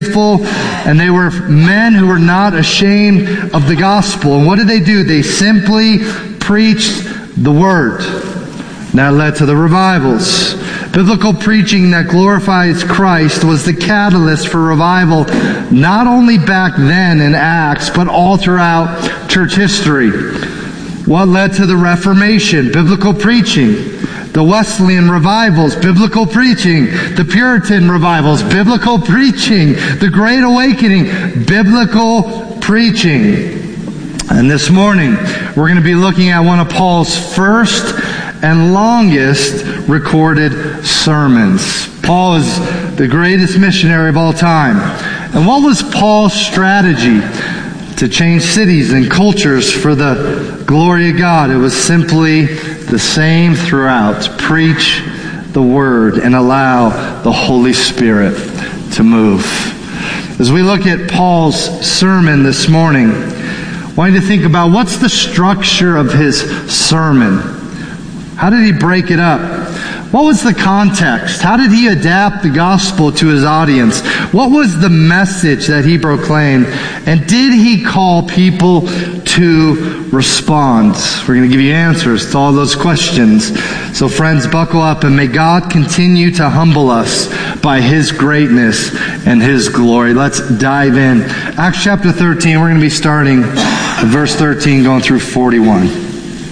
and they were men who were not ashamed of the gospel. And what did they do? They simply preached the word. That led to the revivals. Biblical preaching that glorifies Christ was the catalyst for revival, not only back then in Acts, but all throughout church history. What led to the Reformation? Biblical preaching. The Wesleyan revivals, biblical preaching. The Puritan revivals, biblical preaching. The Great Awakening, biblical preaching. And this morning, we're going to be looking at one of Paul's first and longest recorded sermons. Paul is the greatest missionary of all time. And what was Paul's strategy to change cities and cultures for the glory of God? It was simply the same throughout. Preach the word and allow the Holy Spirit to move. As we look at Paul's sermon this morning, I want you to think about what's the structure of his sermon. How did he break it up? What was the context? How did he adapt the gospel to his audience? What was the message that he proclaimed? And did he call people to respond? We're going to give you answers to all those questions. So friends, buckle up and may God continue to humble us by His greatness and His glory. Let's dive in. Acts chapter 13, we're going to be starting at verse 13 going through 41.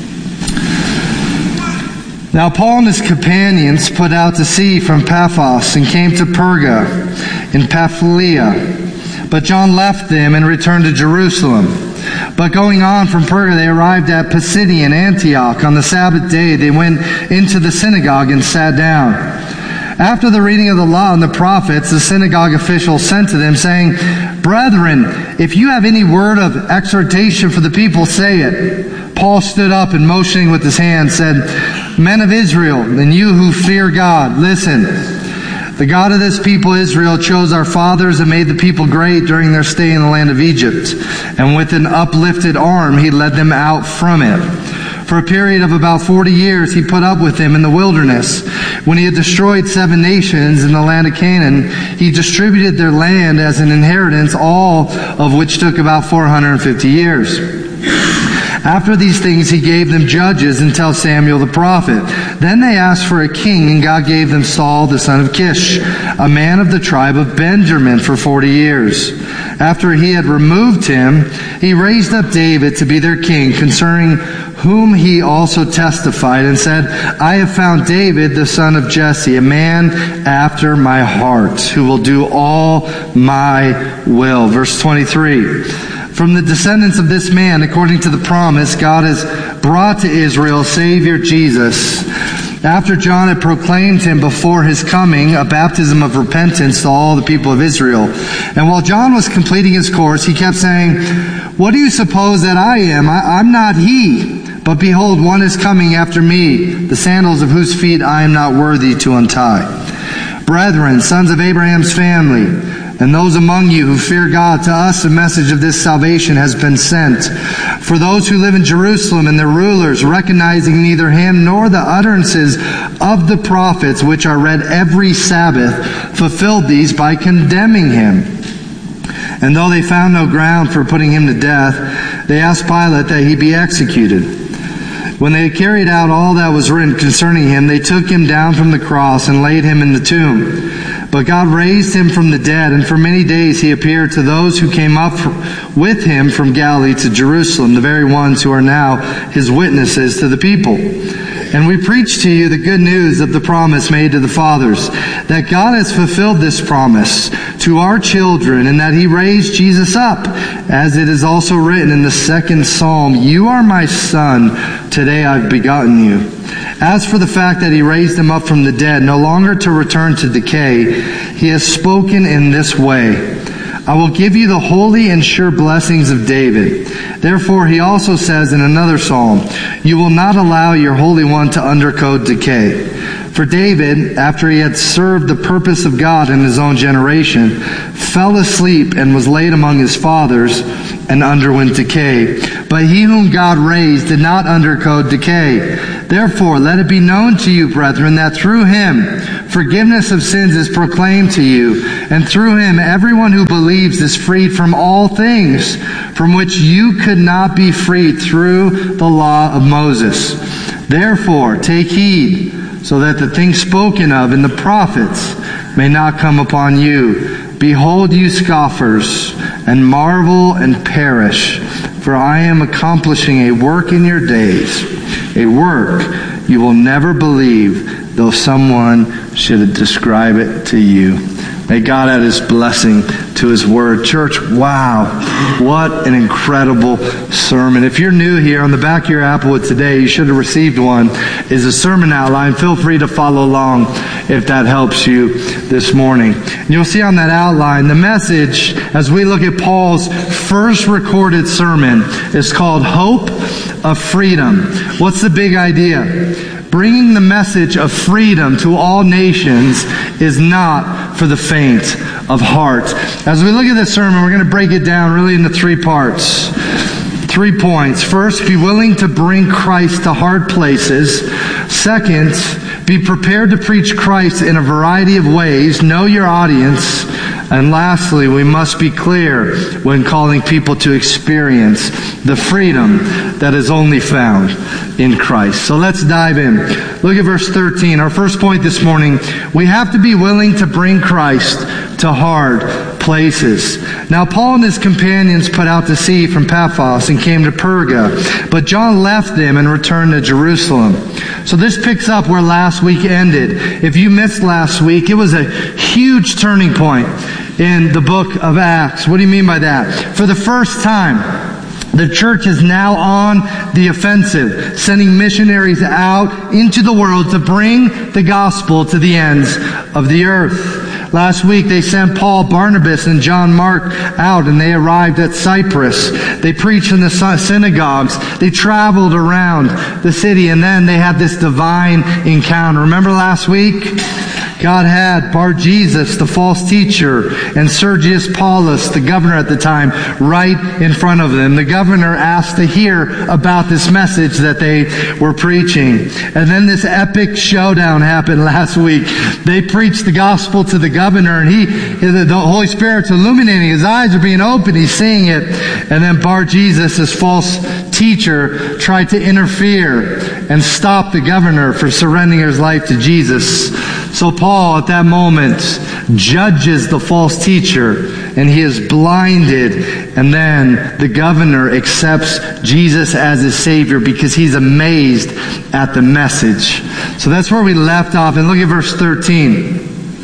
Now Paul and his companions put out to sea from Paphos and came to Perga in Pamphylia. But John left them and returned to Jerusalem. But going on from Perga, they arrived at Pisidian Antioch. On the Sabbath day, they went into the synagogue and sat down. After the reading of the law and the prophets, the synagogue officials sent to them, saying, "Brethren, if you have any word of exhortation for the people, say it." Paul stood up and motioning with his hand said, "Men of Israel, and you who fear God, listen. The God of this people Israel chose our fathers and made the people great during their stay in the land of Egypt. And with an uplifted arm he led them out from it. For a period of about 40 years he put up with them in the wilderness. When he had destroyed 7 nations in the land of Canaan, he distributed their land as an inheritance, all of which took about 450 years. After these things he gave them judges until Samuel the prophet. Then they asked for a king, and God gave them Saul the son of Kish, a man of the tribe of Benjamin, for 40 years. After he had removed him, he raised up David to be their king, concerning whom he also testified and said, I have found David the son of Jesse, a man after my heart, who will do all my will." Verse 23. From the descendants of this man, according to the promise, God has brought to Israel Savior Jesus. After John had proclaimed him before his coming, a baptism of repentance to all the people of Israel. And while John was completing his course, he kept saying, "What do you suppose that I am? I'm not he. But behold, one is coming after me, the sandals of whose feet I am not worthy to untie. Brethren, sons of Abraham's family, and those among you who fear God, to us a message of this salvation has been sent. For those who live in Jerusalem and their rulers, recognizing neither him nor the utterances of the prophets, which are read every Sabbath, fulfilled these by condemning him. And though they found no ground for putting him to death, they asked Pilate that he be executed. When they had carried out all that was written concerning him, they took him down from the cross and laid him in the tomb. But God raised him from the dead, and for many days he appeared to those who came up with him from Galilee to Jerusalem, the very ones who are now his witnesses to the people. And we preach to you the good news of the promise made to the fathers, that God has fulfilled this promise to our children, and that he raised Jesus up, as it is also written in the 2nd Psalm, You are my son, today I've begotten you. As for the fact that he raised him up from the dead, no longer to return to decay, he has spoken in this way, I will give you the holy and sure blessings of David. Therefore he also says in another psalm, You will not allow your Holy One to undergo decay. For David, after he had served the purpose of God in his own generation, fell asleep and was laid among his fathers and underwent decay. But he whom God raised did not undergo decay. Therefore, let it be known to you, brethren, that through him forgiveness of sins is proclaimed to you, and through him everyone who believes is freed from all things from which you could not be freed through the law of Moses. Therefore, take heed, so that the things spoken of in the prophets may not come upon you. Behold, you scoffers, and marvel and perish, for I am accomplishing a work in your days, a work you will never believe, though someone should describe it to you. May God add his blessing to his word. Church, wow, what an incredible sermon. If you're new here, on the back of your Applewood today, you should have received one, is a sermon outline. Feel free to follow along if that helps you this morning. And you'll see on that outline, the message, as we look at Paul's first recorded sermon, is called Hope of Freedom. What's the big idea? Bringing the message of freedom to all nations is not for the faint of heart. As we look at this sermon, we're going to break it down really into 3 parts. 3 points. First, be willing to bring Christ to hard places. Second, be prepared to preach Christ in a variety of ways. Know your audience. And lastly, we must be clear when calling people to experience the freedom that is only found in Christ. So let's dive in. Look at verse 13. Our first point this morning, we have to be willing to bring Christ to hard places. Now, Paul and his companions put out to sea from Paphos and came to Perga, but John left them and returned to Jerusalem. So this picks up where last week ended. If you missed last week, it was a huge turning point in the book of Acts. What do you mean by that? For the first time, the church is now on the offensive, sending missionaries out into the world to bring the gospel to the ends of the earth. Last week they sent Paul, Barnabas, and John Mark out, and they arrived at Cyprus. They preached in the synagogues. They traveled around the city, and then they had this divine encounter. Remember last week? God had Bar-Jesus, the false teacher, and Sergius Paulus, the governor at the time, right in front of them. The governor asked to hear about this message that they were preaching. And then this epic showdown happened last week. They preached the gospel to the governor, and the Holy Spirit's illuminating. His eyes are being opened. He's seeing it. And then Bar-Jesus, this false teacher, tried to interfere and stop the governor from surrendering his life to Jesus. So Paul, at that moment, judges the false teacher, and he is blinded. And then the governor accepts Jesus as his Savior because he's amazed at the message. So that's where we left off. And look at verse 13.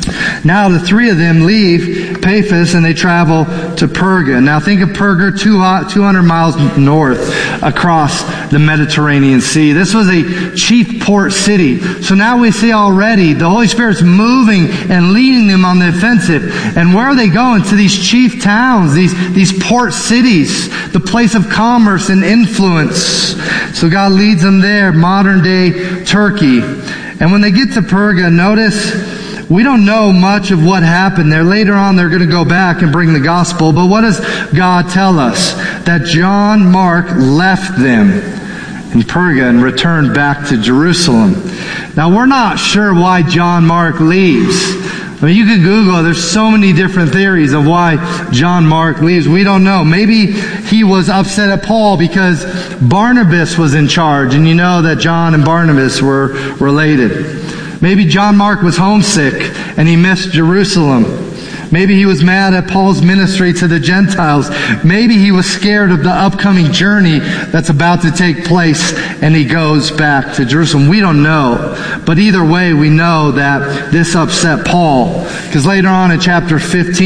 Now the 3 of them leave Paphos and they travel to Perga. Now think of Perga, 200 miles north across the Mediterranean Sea. This was a chief port city. So now we see already the Holy Spirit's moving and leading them on the offensive. And where are they going? To these chief towns, these port cities, the place of commerce and influence. So God leads them there, modern day Turkey. And when they get to Perga, notice, we don't know much of what happened there. Later on, they're going to go back and bring the gospel. But what does God tell us? That John Mark left them in Perga and returned back to Jerusalem. Now, we're not sure why John Mark leaves. I mean, you can Google, there's so many different theories of why John Mark leaves. We don't know. Maybe he was upset at Paul because Barnabas was in charge. And you know that John and Barnabas were related. Maybe John Mark was homesick and he missed Jerusalem. Maybe he was mad at Paul's ministry to the Gentiles. Maybe he was scared of the upcoming journey that's about to take place and he goes back to Jerusalem. We don't know. But either way, we know that this upset Paul. Because later on in chapter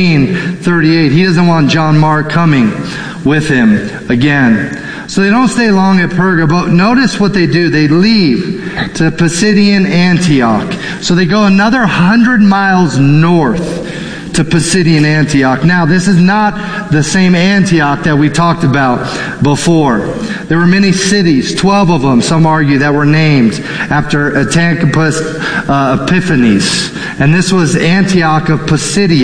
15:38, he doesn't want John Mark coming with him again. So they don't stay long at Perga, but notice what they do. They leave to Pisidian Antioch. So they go another 100 miles north to Pisidian Antioch. Now, this is not the same Antioch that we talked about before. There were many cities, 12 of them, some argue, that were named after Antipas Epiphanes. And this was Antioch of Pisidia.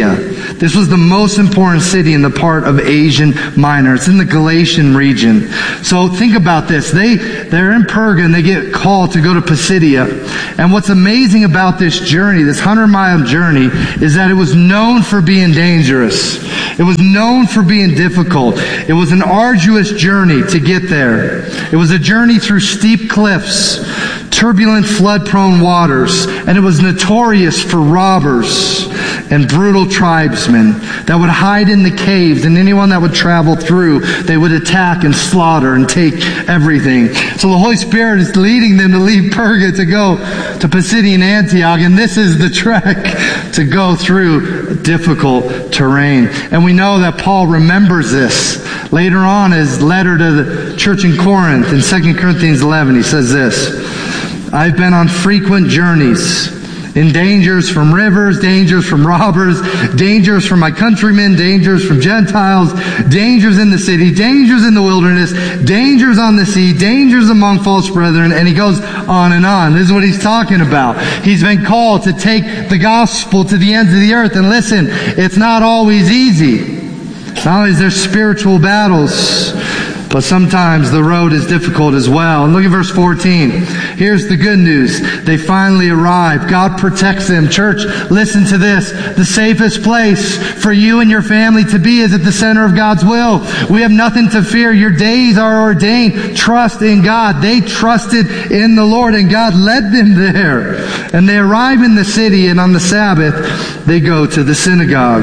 This was the most important city in the part of Asia Minor. It's in the Galatian region. So think about this. They're in Perga and they get called to go to Pisidia. And what's amazing about this journey, this 100-mile journey, is that it was known for being dangerous. It was known for being difficult. It was an arduous journey to get there. It was a journey through steep cliffs, turbulent flood-prone waters, and it was notorious for robbers and brutal tribesmen that would hide in the caves, and anyone that would travel through, they would attack and slaughter and take everything. So the Holy Spirit is leading them to leave Perga to go to Pisidian Antioch, and this is the trek to go through difficult terrain. And we know that Paul remembers this. Later on, his letter to the church in Corinth, in 2 Corinthians 11, he says this, I've been on frequent journeys, in dangers from rivers, dangers from robbers, dangers from my countrymen, dangers from Gentiles, dangers in the city, dangers in the wilderness, dangers on the sea, dangers among false brethren, and he goes on and on. This is what he's talking about. He's been called to take the gospel to the ends of the earth, and listen, it's not always easy. Not only is there spiritual battles, but sometimes the road is difficult as well. And look at verse 14. Here's the good news. They finally arrive. God protects them. Church, listen to this. The safest place for you and your family to be is at the center of God's will. We have nothing to fear. Your days are ordained. Trust in God. They trusted in the Lord, and God led them there. And they arrive in the city, and on the Sabbath, they go to the synagogue.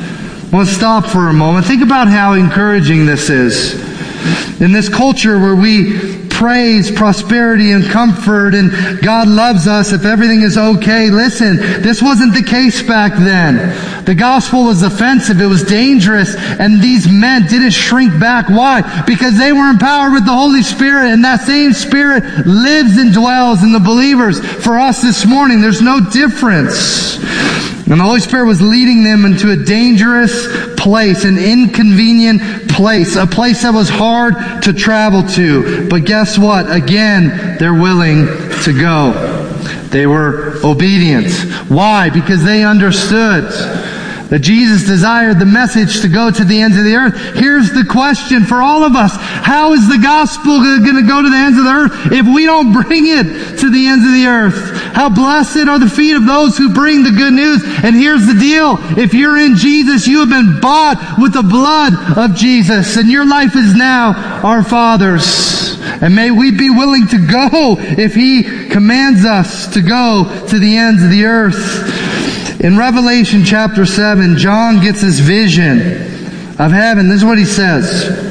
I want to stop for a moment. Think about how encouraging this is. In this culture where we praise prosperity and comfort and God loves us if everything is okay, listen, this wasn't the case back then. The gospel was offensive, it was dangerous, and these men didn't shrink back. Why? Because they were empowered with the Holy Spirit, and that same Spirit lives and dwells in the believers. For us this morning, there's no difference. And the Holy Spirit was leading them into a dangerous place, an inconvenient place, a place that was hard to travel to. But guess what? Again, they're willing to go. They were obedient. Why? Because they understood that Jesus desired the message to go to the ends of the earth. Here's the question for all of us. How is the gospel going to go to the ends of the earth if we don't bring it to the ends of the earth? How blessed are the feet of those who bring the good news. And here's the deal. If you're in Jesus, you have been bought with the blood of Jesus. And your life is now our Father's. And may we be willing to go if He commands us to go to the ends of the earth. In Revelation chapter 7, John gets this vision of heaven. This is what he says.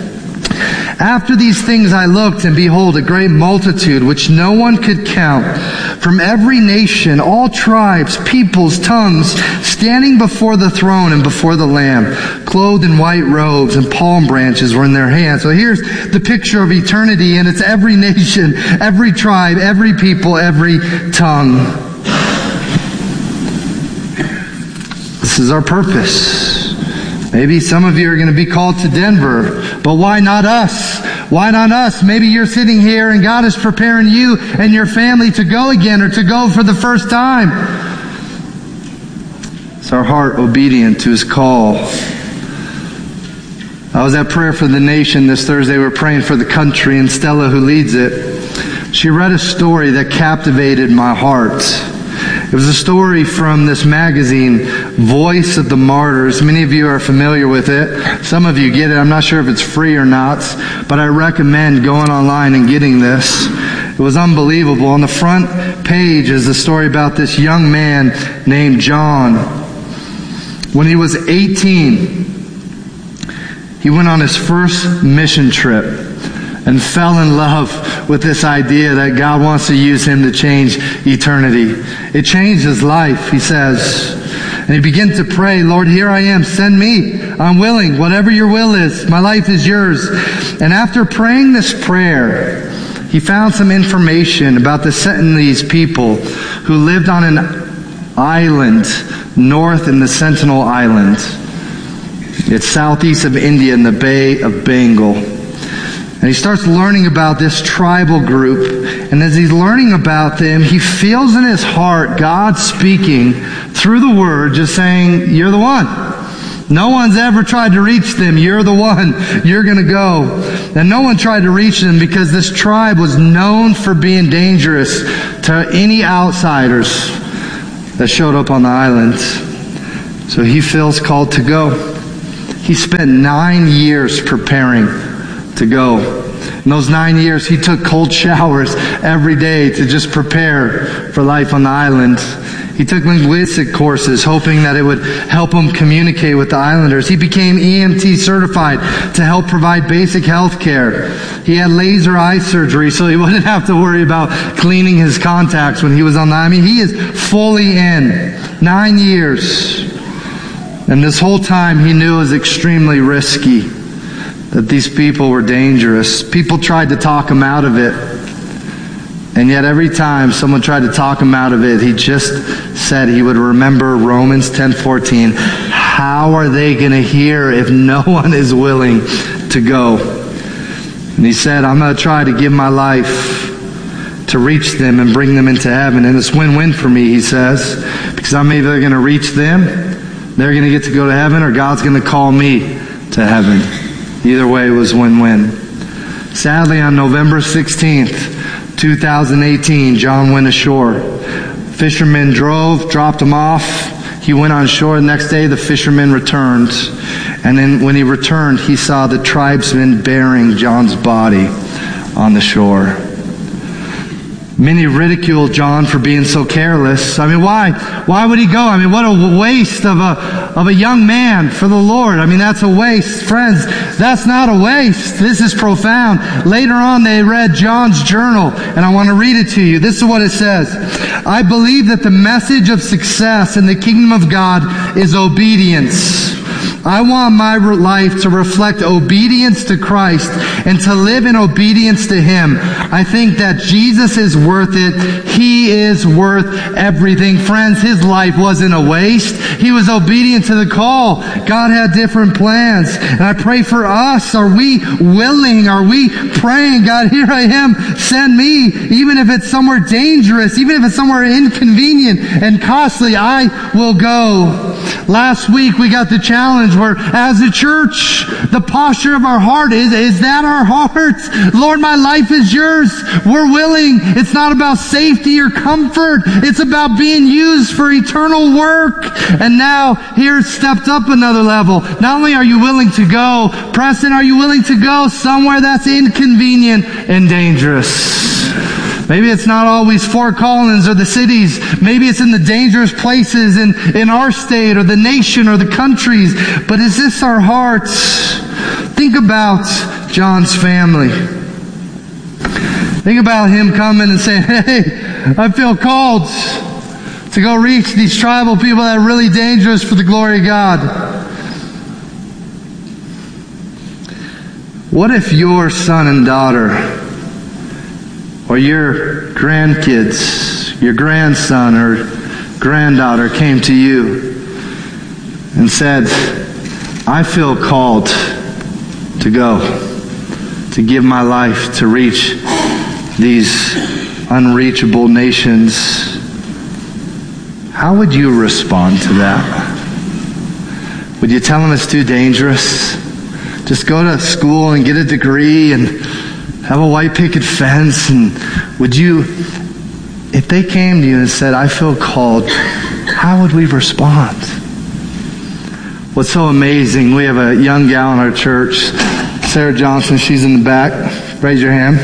After these things I looked, and behold, a great multitude, which no one could count, from every nation, all tribes, peoples, tongues, standing before the throne and before the Lamb, clothed in white robes, and palm branches were in their hands. So here's the picture of eternity, and it's every nation, every tribe, every people, every tongue. This is our purpose. Maybe some of you are going to be called to Denver, but why not us? Why not us? Maybe you're sitting here and God is preparing you and your family to go again or to go for the first time. Is our heart obedient to His call? I was at Prayer for the Nation this Thursday. We're praying for the country, and Stella, who leads it, she read a story that captivated my heart. It was a story from this magazine, Voice of the Martyrs. Many of you are familiar with it. Some of you get it. I'm not sure if it's free or not, but I recommend going online and getting this. It was unbelievable. On the front page is a story about this young man named John. When he was 18, he went on his first mission trip and fell in love with this idea that God wants to use him to change eternity. It changed his life, he says. And he began to pray, Lord, here I am, send me. I'm willing. Whatever your will is, my life is yours. And after praying this prayer, he found some information about the Sentinelese people who lived on an island north in the Sentinel Island. It's southeast of India in the Bay of Bengal. And he starts learning about this tribal group. And as he's learning about them, he feels in his heart God speaking through the Word, just saying, you're the one. No one's ever tried to reach them. You're the one. You're going to go. And no one tried to reach them because this tribe was known for being dangerous to any outsiders that showed up on the island. So he feels called to go. He spent 9 years preparing to go. In those 9 years, he took cold showers every day to just prepare for life on the island. He took linguistic courses, hoping that it would help him communicate with the islanders. He became EMT certified to help provide basic health care. He had laser eye surgery so he wouldn't have to worry about cleaning his contacts when he was on the island. I mean, he is fully in. 9 years. And this whole time he knew it was extremely risky, that these people were dangerous. People tried to talk him out of it. And yet every time someone tried to talk him out of it, he just said he would remember Romans 10:14. How are they going to hear if no one is willing to go? And he said, I'm going to try to give my life to reach them and bring them into heaven. And it's win-win for me, he says, because I'm either going to reach them, they're going to get to go to heaven, or God's going to call me to heaven. Either way, it was win-win. Sadly, on November 16th, 2018, John went ashore. Fishermen dropped him off. He went on shore. The next day, the fishermen returned. And then when he returned, he saw the tribesmen bearing John's body on the shore. Many ridiculed John for being so careless. I mean, why? Why would he go? I mean, what a waste of a young man for the Lord. I mean, that's a waste. Friends, that's not a waste. This is profound. Later on, they read John's journal, and I want to read it to you. This is what it says. I believe that the message of success in the kingdom of God is obedience. I want my life to reflect obedience to Christ and to live in obedience to Him. I think that Jesus is worth it. He is worth everything. Friends, His life wasn't a waste. He was obedient to the call. God had different plans. And I pray for us. Are we willing? Are we praying, God, here I am, send me. Even if it's somewhere dangerous, even if it's somewhere inconvenient and costly, I will go. Last week we got the challenge where as a church, the posture of our heart is that our hearts? Lord, my life is yours. We're willing. It's not about safety or comfort. It's about being used for eternal work. And now here it's stepped up another level. Not only are you willing to go, Preston, are you willing to go somewhere that's inconvenient and dangerous? Maybe it's not always Fort Collins or the cities. Maybe it's in the dangerous places in our state or the nation or the countries. But is this our hearts? Think about John's family. Think about him coming and saying, hey, I feel called to go reach these tribal people that are really dangerous for the glory of God. What if your son and daughter, or your grandkids, your grandson or granddaughter came to you and said, I feel called to go, to give my life to reach these unreachable nations? How would you respond to that? Would you tell them it's too dangerous? Just go to school and get a degree and have a white picket fence? And would you, if they came to you and said, I feel called, how would we respond? What's so amazing, we have a young gal in our church, Sarah Johnson, she's in the back. Raise your hand.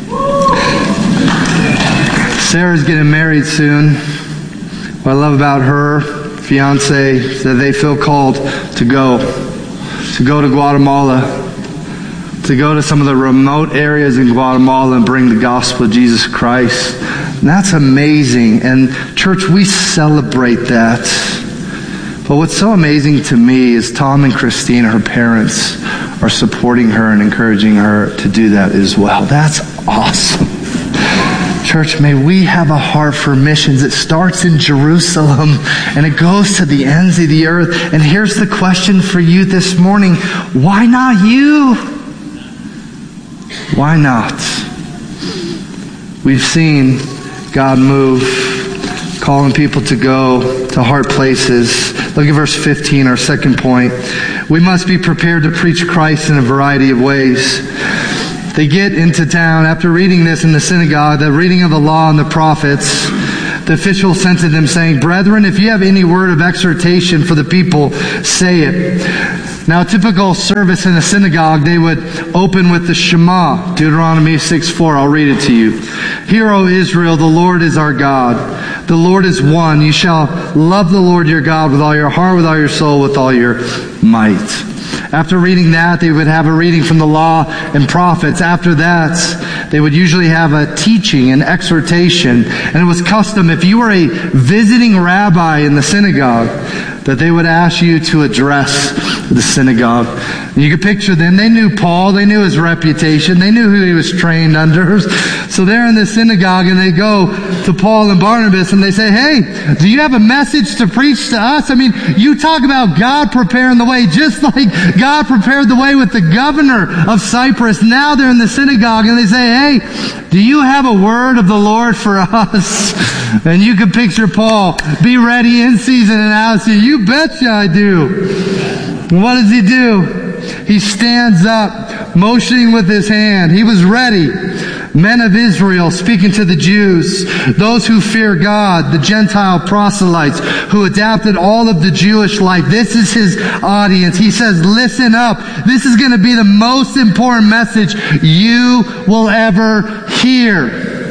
Sarah's getting married soon. What I love about her fiance is that they feel called to go to Guatemala, to go to some of the remote areas in Guatemala and bring the gospel of Jesus Christ. And that's amazing. And church, we celebrate that. But what's so amazing to me is Tom and Christine, her parents, are supporting her and encouraging her to do that as well. That's awesome. Church, may we have a heart for missions. It starts in Jerusalem and it goes to the ends of the earth. And here's the question for you this morning. Why not you? Why not? We've seen God move, calling people to go to hard places. Look at verse 15, our second point. We must be prepared to preach Christ in a variety of ways. They get into town after reading this in the synagogue, the reading of the law and the prophets. The official sent to them saying, "Brethren, if you have any word of exhortation for the people, say it." Now, a typical service in a synagogue, they would open with the Shema, Deuteronomy 6:4. I'll read it to you. "Hear, O Israel, the Lord is our God. The Lord is one. You shall love the Lord your God with all your heart, with all your soul, with all your might." After reading that, they would have a reading from the law and prophets. After that, they would usually have a teaching, an exhortation. And it was custom, if you were a visiting rabbi in the synagogue, that they would ask you to address the synagogue. And you could picture them. They knew Paul. They knew his reputation. They knew who he was trained under. So they're in the synagogue and they go to Paul and Barnabas and they say, "Hey, do you have a message to preach to us? I mean, you talk about God preparing the way, just like God prepared the way with the governor of Cyprus. Now they're in the synagogue and they say, "Hey, do you have a word of the Lord for us?" And you can picture Paul, be ready in season and out of season. "You betcha I do." And what does he do? He stands up, motioning with his hand. He was ready. Men of Israel, speaking to the Jews, those who fear God, the Gentile proselytes who adapted all of the Jewish life. This is his audience. He says, listen up. This is going to be the most important message you will ever hear.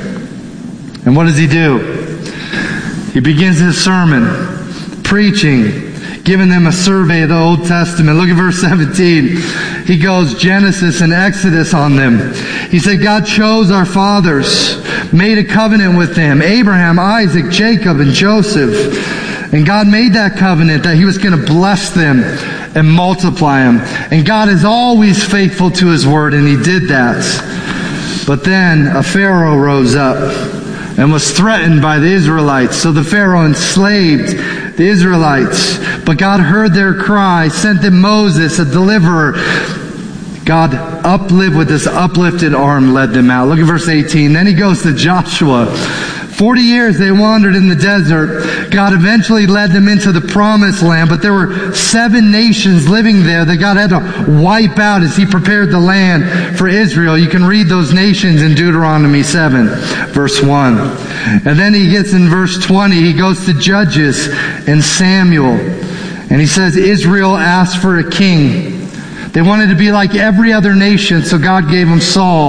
And what does he do? He begins his sermon, preaching, giving them a survey of the Old Testament. Look at verse 17. He goes Genesis and Exodus on them. He said, God chose our fathers, made a covenant with them, Abraham, Isaac, Jacob, and Joseph. And God made that covenant that he was going to bless them and multiply them. And God is always faithful to his word, and he did that. But then a Pharaoh rose up and was threatened by the Israelites. So the Pharaoh enslaved the Israelites. But God heard their cry, sent them Moses, a deliverer. God with his uplifted arm led them out. Look at verse 18. Then he goes to Joshua. 40 years they wandered in the desert. God eventually led them into the promised land, but there were 7 nations living there that God had to wipe out as he prepared the land for Israel. You can read those nations in Deuteronomy 7, verse 1. And then he gets in verse 20, he goes to Judges and Samuel. And he says, Israel asked for a king. They wanted to be like every other nation, so God gave them Saul.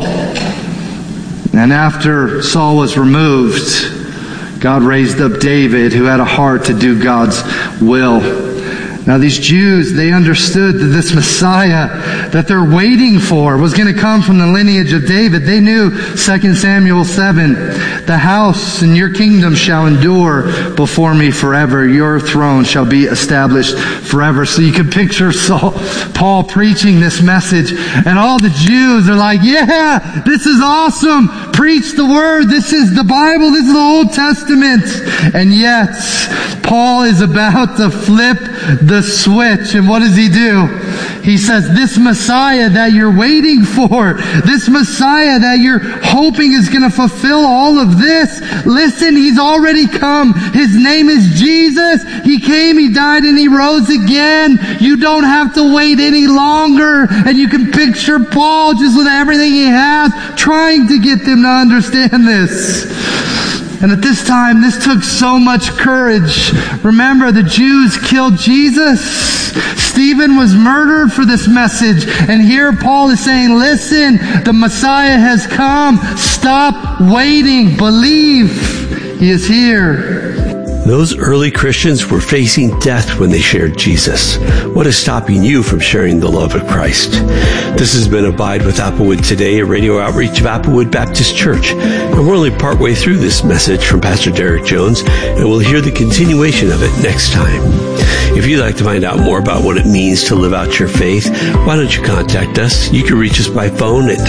And after Saul was removed, God raised up David, who had a heart to do God's will. Now these Jews, they understood that this Messiah that they're waiting for was going to come from the lineage of David. They knew 2 Samuel 7, the house and your kingdom shall endure before me forever. Your throne shall be established forever. So you can picture Paul preaching this message, and all the Jews are like, yeah, this is awesome. Preach the word. This is the Bible. This is the Old Testament. And yet, Paul is about to flip the switch. And what does he do? He says, this Messiah that you're waiting for, this Messiah that you're hoping is going to fulfill all of this, listen, he's already come. His name is Jesus. He came, he died, and he rose again. You don't have to wait any longer. And you can picture Paul just with everything he has, trying to get them to understand this. And at this time, this took so much courage. Remember, the Jews killed Jesus. Stephen was murdered for this message. And here Paul is saying, listen, the Messiah has come. Stop waiting. Believe. He is here. Those early Christians were facing death when they shared Jesus. What is stopping you from sharing the love of Christ? This has been Abide with Applewood Today, a radio outreach of Applewood Baptist Church. And we're only partway through this message from Pastor Derek Jones, and we'll hear the continuation of it next time. If you'd like to find out more about what it means to live out your faith, why don't you contact us? You can reach us by phone at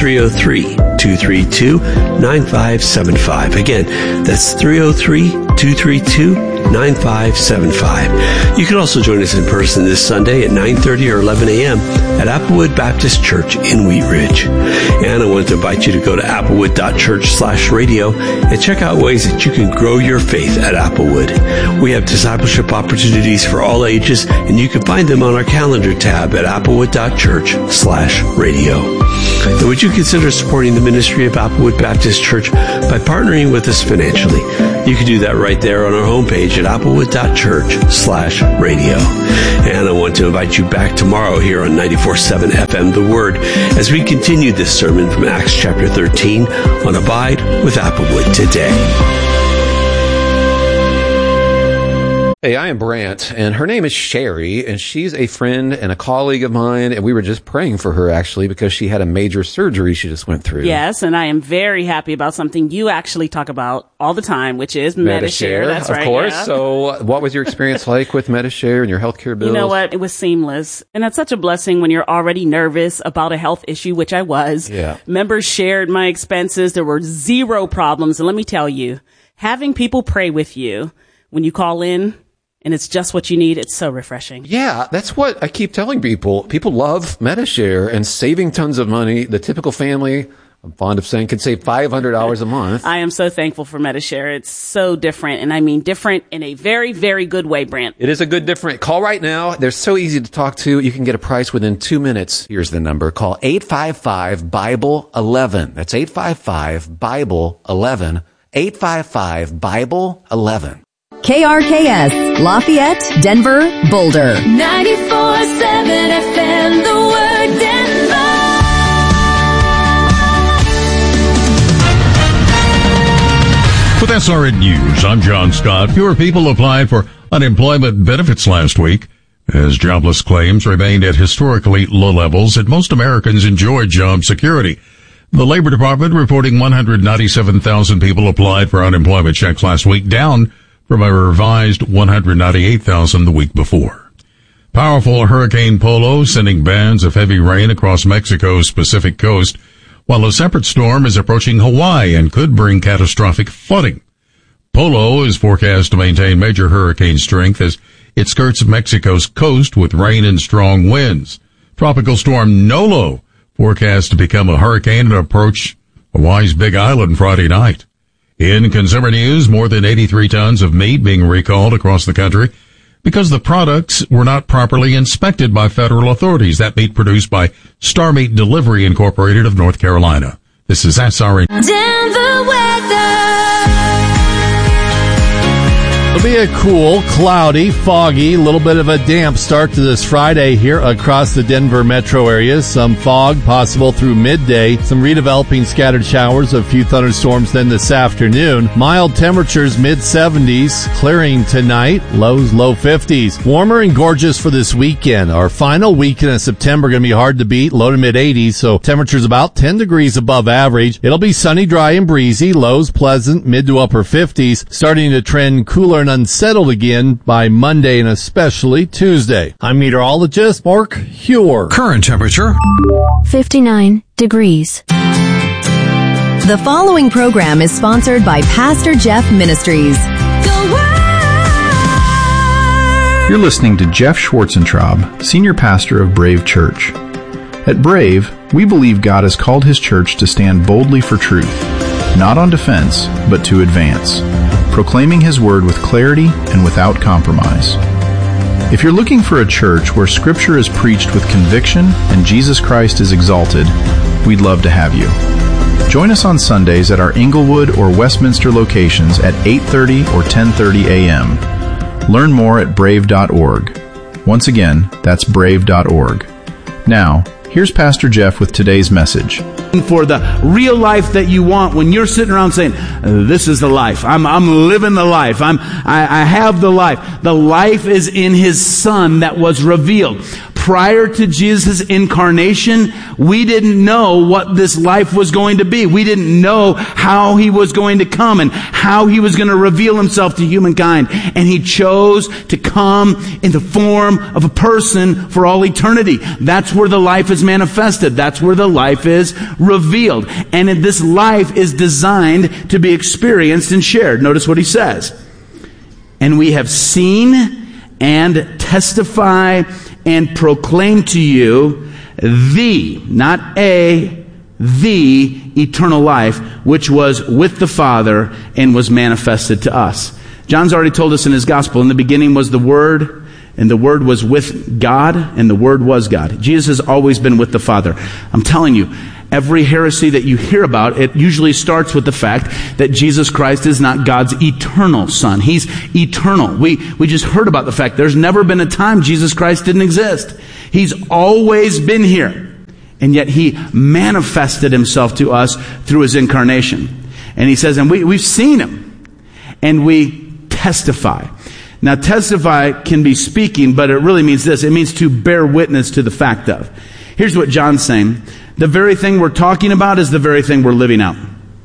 303-232-9575. Again, that's 303-232-9575. 888-958-9575. You can also join us in person this Sunday at 9:30 or 11 a.m. at Applewood Baptist Church in Wheat Ridge. And I want to invite you to go to applewood.church/radio and check out ways that you can grow your faith at Applewood. We have discipleship opportunities for all ages, and you can find them on our calendar tab at applewood.church/radio. And would you consider supporting the ministry of Applewood Baptist Church by partnering with us financially? You can do that right there on our homepage at applewood.church/radio. And I want to invite you back tomorrow here on 94.7 FM The Word as we continue this sermon from Acts chapter 13 on Abide with Applewood today. Hey, I am Brant, and her name is Sherry, and she's a friend and a colleague of mine, and we were just praying for her, actually, because she had a major surgery she just went through. Yes, and I am very happy about something you actually talk about all the time, which is Medi-Share. That's right. Of course. Yeah. So what was your experience like with Medi-Share and your healthcare bills? You know what? It was seamless. And that's such a blessing when you're already nervous about a health issue, which I was. Yeah. Members shared my expenses. There were zero problems. And let me tell you, having people pray with you when you call in, and it's just what you need. It's so refreshing. Yeah, that's what I keep telling people. People love Medi-Share and saving tons of money. The typical family, I'm fond of saying, can save $500 a month. I am so thankful for Medi-Share. It's so different, and I mean different in a very, very good way, Brant. It is a good different. Call right now. They're so easy to talk to. You can get a price within 2 minutes. Here's the number. Call 855-BIBLE-11. That's 855-BIBLE-11. 855-BIBLE-11. KRKS, Lafayette, Denver, Boulder. 94.7 FM, The Word, Denver. With SRN News, I'm John Scott. Fewer people applied for unemployment benefits last week as jobless claims remained at historically low levels and most Americans enjoyed job security. The Labor Department reporting 197,000 people applied for unemployment checks last week, down from a revised 198,000 the week before. Powerful Hurricane Polo sending bands of heavy rain across Mexico's Pacific coast, while a separate storm is approaching Hawaii and could bring catastrophic flooding. Polo is forecast to maintain major hurricane strength as it skirts Mexico's coast with rain and strong winds. Tropical storm Nolo forecast to become a hurricane and approach Hawaii's Big Island Friday night. In consumer news, more than 83 tons of meat being recalled across the country because the products were not properly inspected by federal authorities. That meat produced by Star Meat Delivery Incorporated of North Carolina. This is SRN. Denver weather. It'll be a cool, cloudy, foggy, a little bit of a damp start to this Friday here across the Denver metro area. Some fog possible through midday. Some redeveloping scattered showers, a few thunderstorms then this afternoon. Mild temperatures mid-70s, clearing tonight. Lows low 50s. Warmer and gorgeous for this weekend. Our final weekend of September going to be hard to beat, low to mid-80s. So temperatures about 10 degrees above average. It'll be sunny, dry, and breezy. Lows pleasant, mid to upper 50s. Starting to trend cooler and unsettled again by Monday and especially Tuesday. I'm meteorologist Mark Huer. Current temperature 59 degrees. The following program is sponsored by Pastor Jeff Ministries. Go Word. You're listening to Jeff Schwarzentraub, Senior Pastor of Brave Church. At Brave, we believe God has called His church to stand boldly for truth, not on defense, but to advance, proclaiming His word with clarity and without compromise. If you're looking for a church where Scripture is preached with conviction and Jesus Christ is exalted, we'd love to have you. Join us on Sundays at our Inglewood or Westminster locations at 8:30 or 10:30 a.m. Learn more at brave.org. Once again, that's brave.org. Now, here's Pastor Jeff with today's message. For the real life that you want, when you're sitting around saying, this is the life. I'm living the life. I have the life. The life is in His Son that was revealed. Prior to Jesus' incarnation, we didn't know what this life was going to be. We didn't know how He was going to come and how He was going to reveal Himself to humankind. And He chose to come in the form of a person for all eternity. That's where the life is manifested. That's where the life is revealed. And this life is designed to be experienced and shared. Notice what He says. And we have seen and testify and proclaim to you the, not the eternal life, which was with the Father and was manifested to us. John's already told us in his gospel, in the beginning was the Word, and the Word was with God, and the Word was God. Jesus has always been with the Father. I'm telling you, every heresy that you hear about, it usually starts with the fact that Jesus Christ is not God's eternal Son. He's eternal. We just heard about the fact there's never been a time Jesus Christ didn't exist. He's always been here. And yet He manifested Himself to us through His incarnation. And He says, and we've seen Him. And we testify. Now, testify can be speaking, but it really means this. It means to bear witness to the fact of. Here's what John's saying. The very thing we're talking about is the very thing we're living out.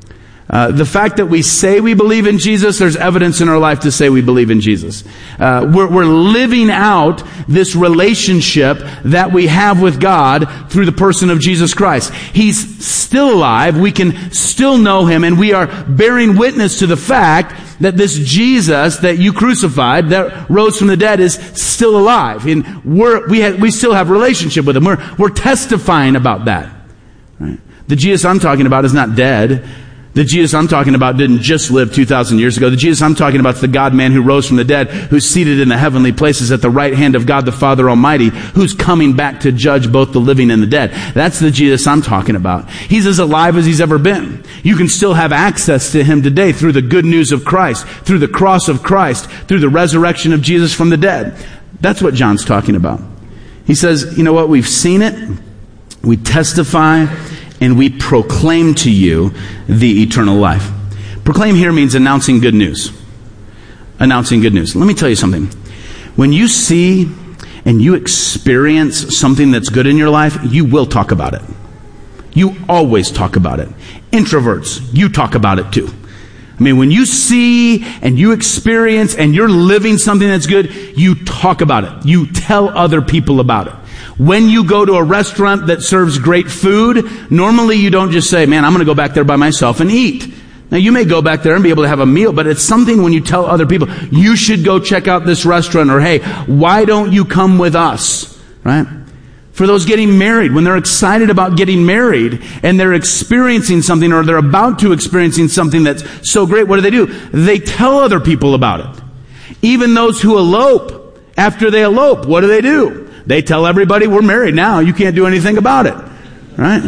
The fact that we say we believe in Jesus, there's evidence in our life to say we believe in Jesus. We're living out this relationship that we have with God through the person of Jesus Christ. He's still alive. We can still know Him, and we are bearing witness to the fact that this Jesus that you crucified, that rose from the dead, is still alive. And we still have relationship with Him. We're testifying about that. Right? The Jesus I'm talking about is not dead. The Jesus I'm talking about didn't just live 2,000 years ago. The Jesus I'm talking about is the God-man who rose from the dead, who's seated in the heavenly places at the right hand of God the Father Almighty, who's coming back to judge both the living and the dead. That's the Jesus I'm talking about. He's as alive as He's ever been. You can still have access to Him today through the good news of Christ, through the cross of Christ, through the resurrection of Jesus from the dead. That's what John's talking about. He says, you know what? We've seen it. We testify. And we proclaim to you the eternal life. Proclaim here means announcing good news. Announcing good news. Let me tell you something. When you see and you experience something that's good in your life, you will talk about it. You always talk about it. Introverts, you talk about it too. I mean, when you see and you experience and you're living something that's good, you talk about it. You tell other people about it. When you go to a restaurant that serves great food, normally you don't just say, man, I'm going to go back there by myself and eat. Now, you may go back there and be able to have a meal, but it's something when you tell other people, you should go check out this restaurant, or hey, why don't you come with us? Right? For those getting married, when they're excited about getting married and they're experiencing something, or they're about to experiencing something that's so great, what do? They tell other people about it. Even those who elope, after they elope, what do? They tell everybody, we're married now. You can't do anything about it. Right?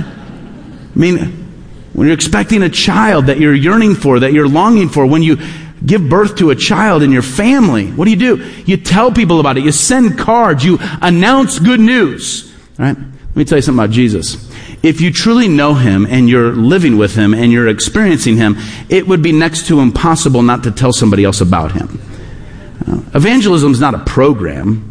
I mean, when you're expecting a child that you're yearning for, that you're longing for, when you give birth to a child in your family, what do? You tell people about it. You send cards. You announce good news. Right? Let me tell you something about Jesus. If you truly know Him and you're living with Him and you're experiencing Him, it would be next to impossible not to tell somebody else about Him. Evangelism is not a program.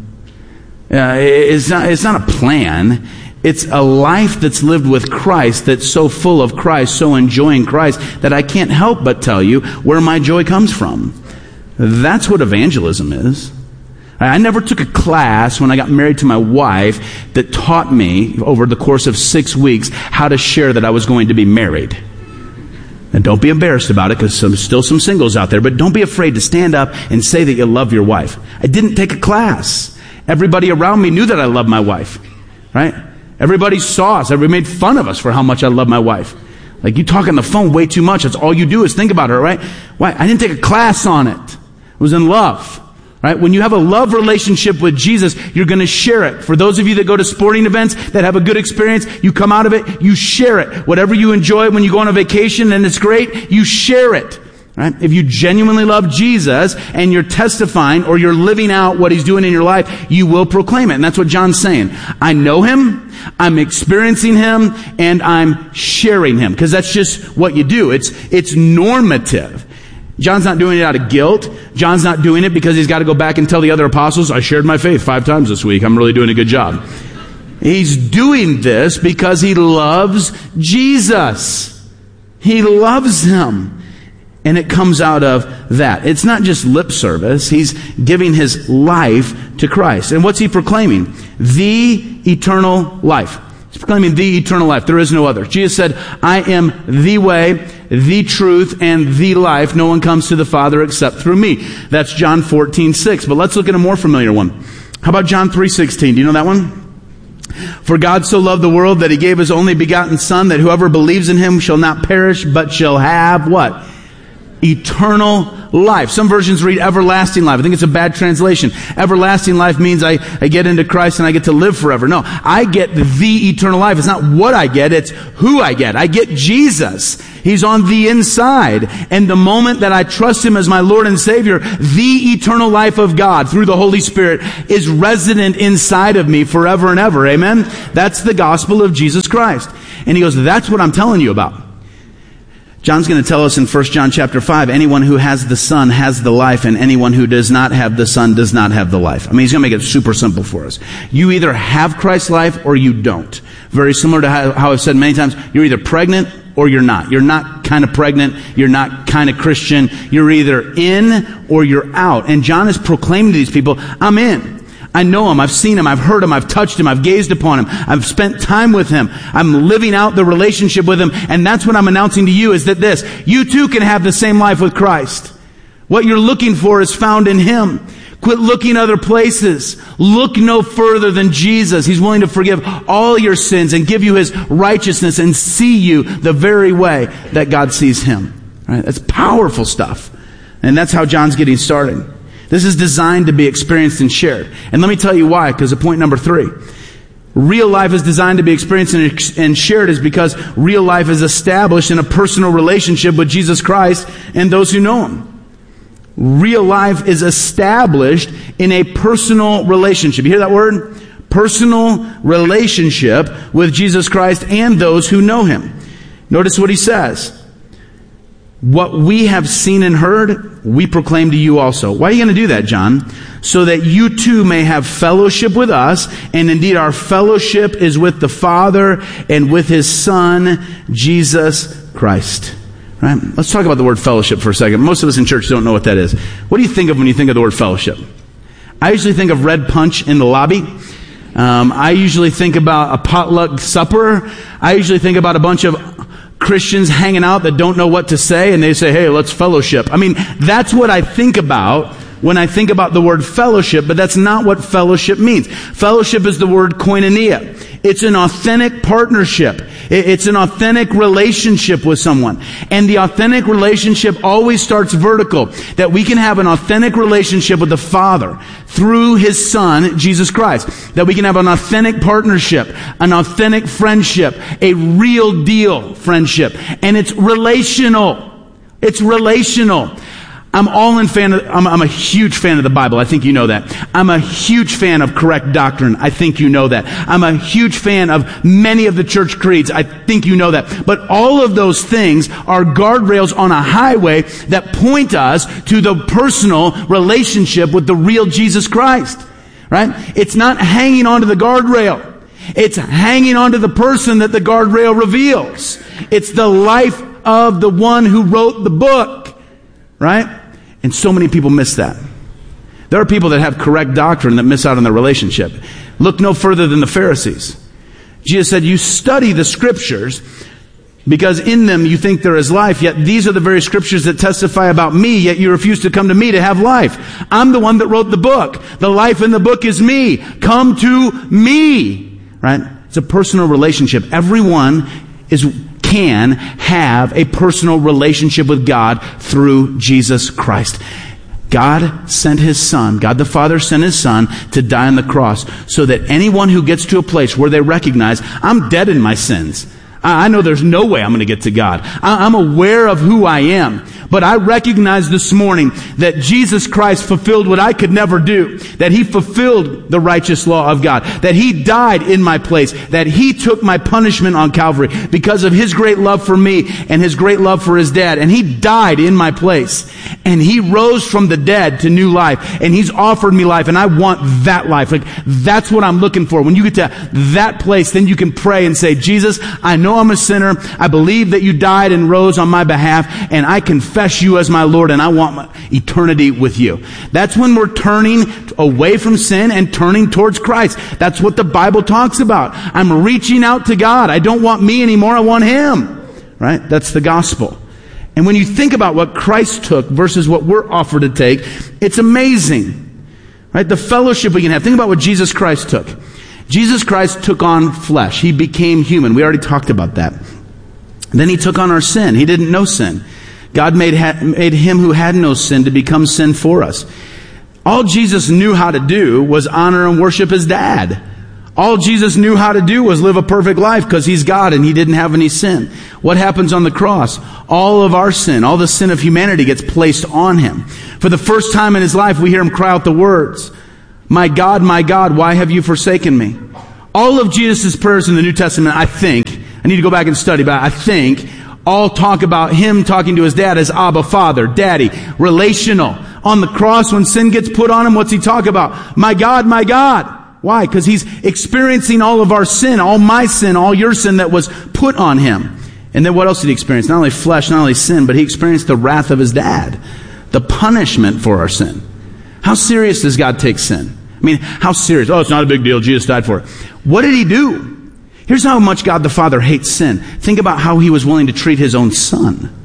It's not a plan. It's a life that's lived with Christ, that's so full of Christ, so enjoying Christ, that I can't help but tell you where my joy comes from. That's what evangelism is. I never took a class when I got married to my wife that taught me over the course of 6 weeks how to share that I was going to be married. And don't be embarrassed about it, because there's still some singles out there, but don't be afraid to stand up and say that you love your wife. I didn't take a class. Everybody around me knew that I loved my wife, right? Everybody saw us. Everybody made fun of us for how much I love my wife. Like, you talk on the phone way too much. That's all you do is think about her, right? Why? I didn't take a class on it. I was in love, right? When you have a love relationship with Jesus, you're going to share it. For those of you that go to sporting events that have a good experience, you come out of it, you share it. Whatever you enjoy when you go on a vacation and it's great, you share it. Right? If you genuinely love Jesus and you're testifying or you're living out what He's doing in your life, you will proclaim it. And that's what John's saying. I know Him, I'm experiencing Him, and I'm sharing Him. Because that's just what you do. It's normative. John's not doing it out of guilt. John's not doing it because he's got to go back and tell the other apostles, I shared my faith 5 times this week. I'm really doing a good job. He's doing this because he loves Jesus. He loves Him. And it comes out of that. It's not just lip service. He's giving his life to Christ. And what's he proclaiming? The eternal life. He's proclaiming the eternal life. There is no other. Jesus said, I am the way, the truth, and the life. No one comes to the Father except through me. That's John 14:6. But let's look at a more familiar one. How about John 3:16? Do you know that one? For God so loved the world that he gave his only begotten Son, that whoever believes in him shall not perish, but shall have what? Eternal life. Some versions read everlasting life. I think it's a bad translation. Everlasting life means I get into Christ and I get to live forever. No, I get the eternal life. It's not what I get, it's who I get. I get Jesus. He's on the inside. And the moment that I trust him as my Lord and Savior, the eternal life of God through the Holy Spirit is resident inside of me forever and ever. Amen? That's the gospel of Jesus Christ. And he goes, that's what I'm telling you about. John's going to tell us in 1 John chapter 5, anyone who has the Son has the life, and anyone who does not have the Son does not have the life. I mean, he's going to make it super simple for us. You either have Christ's life or you don't. Very similar to how I've said many times, you're either pregnant or you're not. You're not kind of pregnant. You're not kind of Christian. You're either in or you're out. And John is proclaiming to these people, I'm in. I know him. I've seen him. I've heard him. I've touched him. I've gazed upon him. I've spent time with him. I'm living out the relationship with him. And that's what I'm announcing to you is that this, you too can have the same life with Christ. What you're looking for is found in him. Quit looking other places. Look no further than Jesus. He's willing to forgive all your sins and give you his righteousness and see you the very way that God sees him. All right? That's powerful stuff. And that's how John's getting started. This is designed to be experienced and shared. And let me tell you why, because of point number 3. Real life is designed to be experienced and shared is because real life is established in a personal relationship with Jesus Christ and those who know him. Real life is established in a personal relationship. You hear that word? Personal relationship with Jesus Christ and those who know him. Notice what he says. What we have seen and heard, we proclaim to you also. Why are you going to do that, John? So that you too may have fellowship with us, and indeed our fellowship is with the Father and with his Son, Jesus Christ. Right? Let's talk about the word fellowship for a second. Most of us in church don't know what that is. What do you think of when you think of the word fellowship? I usually think of red punch in the lobby. I usually think about a potluck supper. I usually think about a bunch of Christians hanging out that don't know what to say, and they say, hey, let's fellowship. I mean, that's what I think about when I think about the word fellowship, but that's not what fellowship means. Fellowship is the word koinonia. It's an authentic partnership. It's an authentic relationship with someone. And the authentic relationship always starts vertical. That we can have an authentic relationship with the Father through his Son, Jesus Christ. That we can have an authentic partnership, an authentic friendship, a real deal friendship. And it's relational. It's relational. I'm a huge fan of the Bible. I think you know that. I'm a huge fan of correct doctrine. I think you know that. I'm a huge fan of many of the church creeds. I think you know that. But all of those things are guardrails on a highway that point us to the personal relationship with the real Jesus Christ. Right? It's not hanging onto the guardrail. It's hanging onto the person that the guardrail reveals. It's the life of the one who wrote the book. Right? And so many people miss that. There are people that have correct doctrine that miss out on their relationship. Look no further than the Pharisees. Jesus said, you study the scriptures because in them you think there is life, yet these are the very scriptures that testify about me, yet you refuse to come to me to have life. I'm the one that wrote the book. The life in the book is me. Come to me. Right? It's a personal relationship. Everyone can have a personal relationship with God through Jesus Christ. God sent his Son, God the Father sent his Son to die on the cross so that anyone who gets to a place where they recognize, I'm dead in my sins. I know there's no way I'm going to get to God. I'm aware of who I am. But I recognize this morning that Jesus Christ fulfilled what I could never do. That he fulfilled the righteous law of God. That he died in my place. That he took my punishment on Calvary because of his great love for me and his great love for his dad. And he died in my place. And he rose from the dead to new life. And he's offered me life. And I want that life. Like, that's what I'm looking for. When you get to that place, then you can pray and say, Jesus, I know know I'm a sinner. I believe that you died and rose on my behalf, and I confess you as my Lord, and I want my eternity with you. That's when we're turning away from sin and turning towards Christ. That's what the Bible talks about. I'm reaching out to God. I don't want me anymore. I want Him. Right? That's the gospel. And when you think about what Christ took versus what we're offered to take, it's amazing. Right? The fellowship we can have. Think about what Jesus Christ took. Jesus Christ took on flesh. He became human. We already talked about that. Then He took on our sin. He didn't know sin. God made Him who had no sin to become sin for us. All Jesus knew how to do was honor and worship His dad. All Jesus knew how to do was live a perfect life because He's God and He didn't have any sin. What happens on the cross? All of our sin, all the sin of humanity gets placed on Him. For the first time in His life, we hear Him cry out the words, my God, why have you forsaken me? All of Jesus' prayers in the New Testament, I need to go back and study, but I think all talk about Him talking to His dad as Abba, Father, Daddy, relational. On the cross, when sin gets put on Him, what's He talk about? My God, my God. Why? Because He's experiencing all of our sin, all my sin, all your sin that was put on Him. And then what else did He experience? Not only flesh, not only sin, but He experienced the wrath of His dad. The punishment for our sin. How serious does God take sin? I mean, how serious? Oh, it's not a big deal. Jesus died for it. What did He do? Here's how much God the Father hates sin. Think about how He was willing to treat His own Son.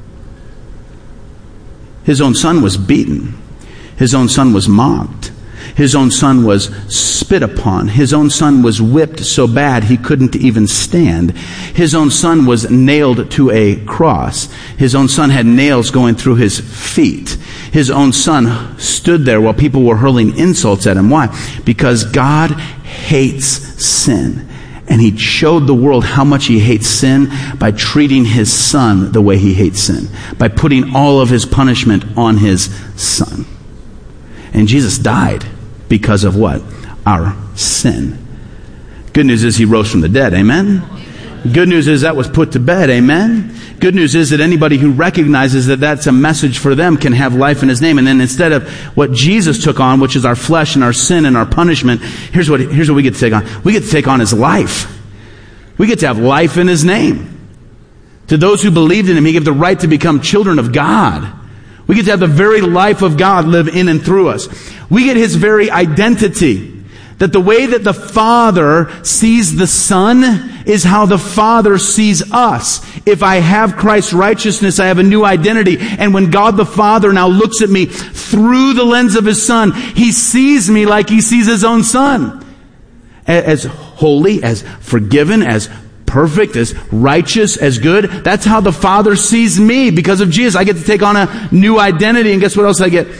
His own Son was beaten. His own Son was mocked. His own Son was spit upon. His own Son was whipped so bad He couldn't even stand. His own Son was nailed to a cross. His own Son had nails going through His feet. His own Son stood there while people were hurling insults at Him. Why? Because God hates sin. And He showed the world how much He hates sin by treating His Son the way He hates sin. By putting all of His punishment on His Son. And Jesus died because of what? Our sin. Good news is He rose from the dead. Amen? Good news is that was put to bed. Amen? Good news is that anybody who recognizes that that's a message for them can have life in His name. And then instead of what Jesus took on, which is our flesh and our sin and our punishment, here's what we get to take on. We get to take on His life. We get to have life in His name. To those who believed in Him, He gave the right to become children of God. We get to have the very life of God live in and through us. We get His very identity. That the way that the Father sees the Son is how the Father sees us. If I have Christ's righteousness, I have a new identity. And when God the Father now looks at me through the lens of His Son, He sees me like He sees His own Son. As holy, as forgiven, as perfect, as righteous, as good. That's how the Father sees me because of Jesus. I get to take on a new identity, and guess what else I get?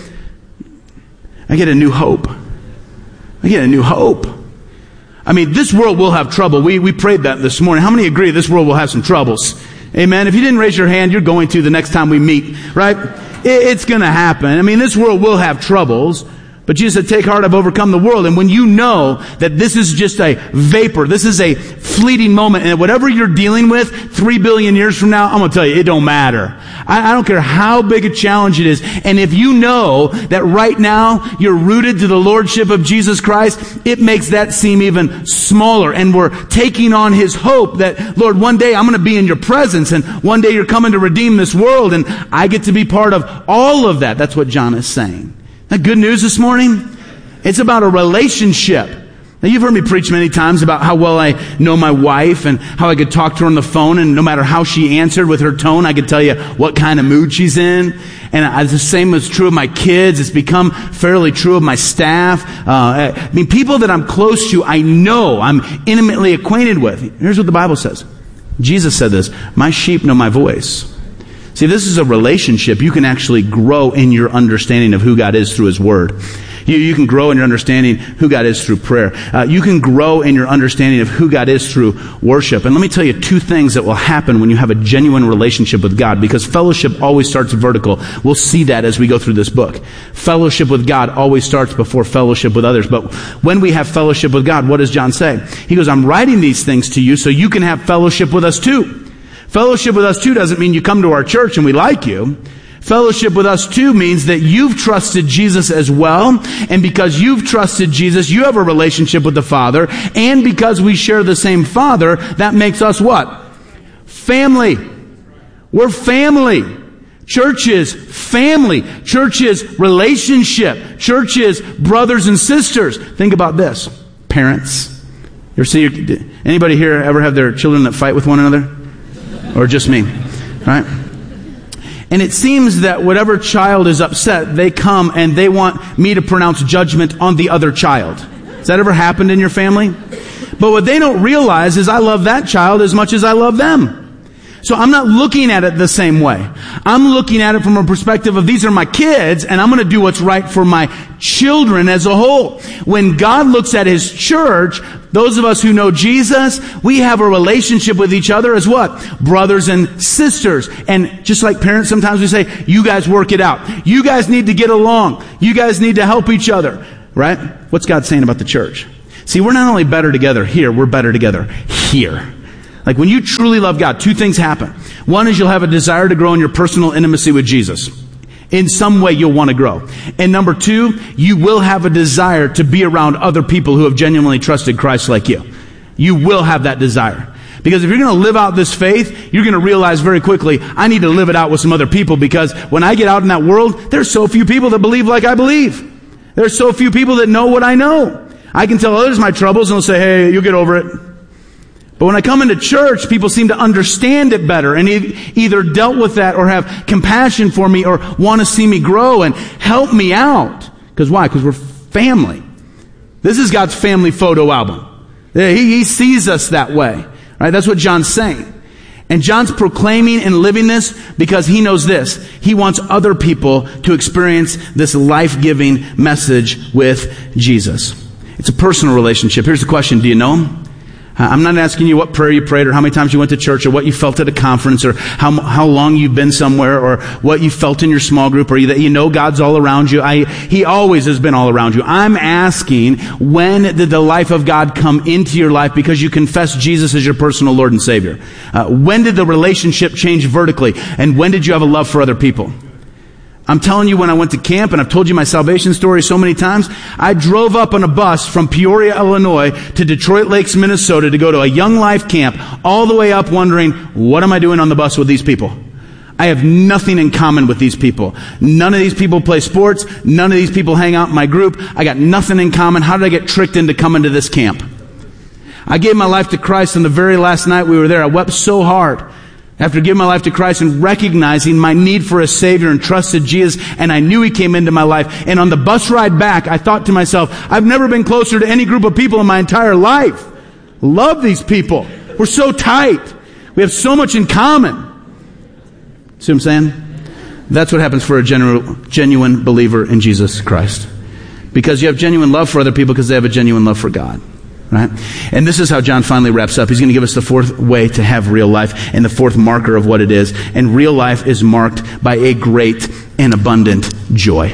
I get a new hope. I get a new hope. I mean, this world will have trouble. We prayed that this morning. How many agree this world will have some troubles? Amen. If you didn't raise your hand, you're going to the next time we meet, right? It's going to happen. I mean, this world will have troubles. But Jesus said, take heart, I've overcome the world. And when you know that this is just a vapor, this is a fleeting moment, and whatever you're dealing with 3 billion years from now, I'm going to tell you, it don't matter. I don't care how big a challenge it is. And if you know that right now you're rooted to the Lordship of Jesus Christ, it makes that seem even smaller. And we're taking on His hope that, Lord, one day I'm going to be in your presence, and one day you're coming to redeem this world, and I get to be part of all of that. That's what John is saying. That good news this morning? It's about a relationship. Now, you've heard me preach many times about how well I know my wife and how I could talk to her on the phone, and no matter how she answered with her tone, I could tell you what kind of mood she's in. And the same is true of my kids. It's become fairly true of my staff. I mean, people that I'm close to, I know, I'm intimately acquainted with. Here's what the Bible says. Jesus said this, my sheep know my voice. See, this is a relationship. You can actually grow in your understanding of who God is through His Word. You can grow in your understanding who God is through prayer. You can grow in your understanding of who God is through worship. And let me tell you 2 things that will happen when you have a genuine relationship with God, because fellowship always starts vertical. We'll see that as we go through this book. Fellowship with God always starts before fellowship with others. But when we have fellowship with God, what does John say? He goes, I'm writing these things to you so you can have fellowship with us too. Fellowship with us too doesn't mean you come to our church and we like you. Fellowship with us too means that you've trusted Jesus as well. And because you've trusted Jesus, you have a relationship with the Father. And because we share the same Father, that makes us what? Family. We're family. Church is family. Church is relationship. Church is brothers and sisters. Think about this. Parents. You ever see anybody here ever have their children that fight with one another? Or just me? Right? And it seems that whatever child is upset, they come and they want me to pronounce judgment on the other child. Has that ever happened in your family? But what they don't realize is I love that child as much as I love them. So I'm not looking at it the same way. I'm looking at it from a perspective of these are my kids and I'm going to do what's right for my children as a whole. When God looks at His church, those of us who know Jesus, we have a relationship with each other as what? Brothers and sisters. And just like parents, sometimes we say, you guys work it out. You guys need to get along. You guys need to help each other. Right? What's God saying about the church? See, we're not only better together here, we're better together here. Like when you truly love God, two things happen. One is you'll have a desire to grow in your personal intimacy with Jesus. In some way you'll want to grow. And number two, you will have a desire to be around other people who have genuinely trusted Christ like you. You will have that desire. Because if you're going to live out this faith, you're going to realize very quickly, I need to live it out with some other people because when I get out in that world, there's so few people that believe like I believe. There's so few people that know what I know. I can tell others my troubles and they'll say, hey, you'll get over it. But when I come into church, people seem to understand it better and either dealt with that or have compassion for me or want to see me grow and help me out. Because why? Because we're family. This is God's family photo album. He sees us that way. Right? That's what John's saying. And John's proclaiming and living this because he knows this. He wants other people to experience this life-giving message with Jesus. It's a personal relationship. Here's the question. Do you know Him? I'm not asking you what prayer you prayed or how many times you went to church or what you felt at a conference or how long you've been somewhere or what you felt in your small group or that you know God's all around you. He always has been all around you. I'm asking, when did the life of God come into your life because you confess Jesus as your personal Lord and Savior? When did the relationship change vertically? And when did you have a love for other people? I'm telling you, when I went to camp, and I've told you my salvation story so many times, I drove up on a bus from Peoria, Illinois to Detroit Lakes, Minnesota to go to a Young Life camp, all the way up wondering, what am I doing on the bus with these people? I have nothing in common with these people. None of these people play sports. None of these people hang out in my group. I got nothing in common. How did I get tricked into coming to this camp? I gave my life to Christ on the very last night we were there. I wept so hard after giving my life to Christ and recognizing my need for a Savior and trusted Jesus, and I knew He came into my life. And on the bus ride back, I thought to myself, I've never been closer to any group of people in my entire life. Love these people. We're so tight. We have so much in common. See what I'm saying? That's what happens for a genuine believer in Jesus Christ. Because you have genuine love for other people because they have a genuine love for God. Right? And this is how John finally wraps up. He's going to give us the fourth way to have real life and the fourth marker of what it is. And real life is marked by a great and abundant joy.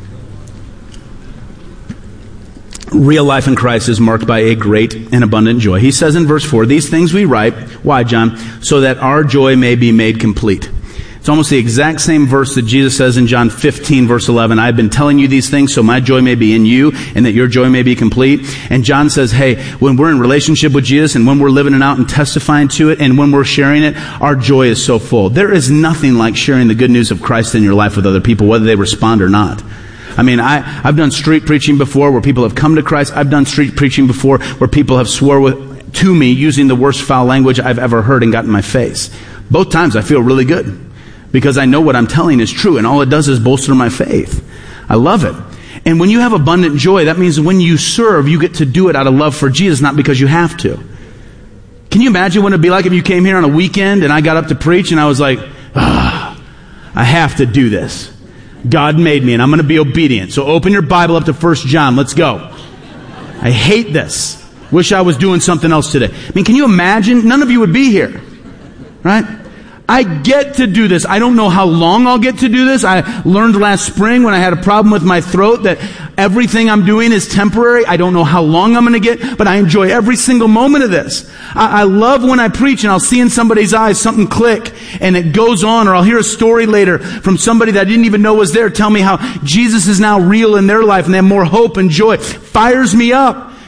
Real life in Christ is marked by a great and abundant joy. He says in verse 4, these things we write. Why, John? So that our joy may be made complete. It's almost the exact same verse that Jesus says in John 15, verse 11. I've been telling you these things so my joy may be in you and that your joy may be complete. And John says, hey, when we're in relationship with Jesus and when we're living it out and testifying to it and when we're sharing it, our joy is so full. There is nothing like sharing the good news of Christ in your life with other people, whether they respond or not. I mean, I've done street preaching before where people have come to Christ. I've done street preaching before where people have swore to me using the worst foul language I've ever heard and got in my face. Both times I feel really good, because I know what I'm telling is true, and all it does is bolster my faith. I love it. And when you have abundant joy, that means when you serve, you get to do it out of love for Jesus, not because you have to. Can you imagine what it'd be like if you came here on a weekend and I got up to preach and I was like, I have to do this. God made me and I'm going to be obedient. So open your Bible up to 1 John. Let's go. I hate this. Wish I was doing something else today. I mean, can you imagine? None of you would be here. Right? I get to do this. I don't know how long I'll get to do this. I learned last spring when I had a problem with my throat that everything I'm doing is temporary. I don't know how long I'm going to get, but I enjoy every single moment of this. I love when I preach and I'll see in somebody's eyes something click and it goes on, or I'll hear a story later from somebody that I didn't even know was there tell me how Jesus is now real in their life and they have more hope and joy. It fires me up.